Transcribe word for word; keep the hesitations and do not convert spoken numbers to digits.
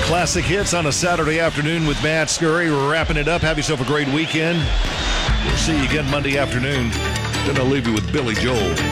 Classic hits on a Saturday afternoon with Matt Scurry. We're wrapping it up. Have yourself a great weekend. We'll see you again Monday afternoon. Then I'll leave you with Billy Joel.